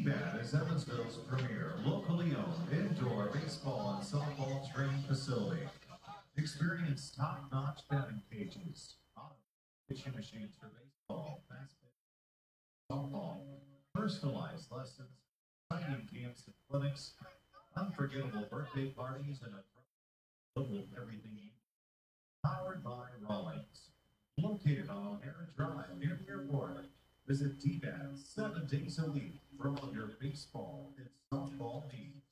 DBAT is Evansville's premier locally owned indoor baseball and softball training facility. Experience top-notch batting cages, pitching machines for baseball, softball, personalized lessons, training camps and clinics, unforgettable birthday parties, and a total of everything you need. Powered by Rawlings. Located on O'Hara Drive near the airport. Visit DBAT 7 days a week for all your baseball and softball needs.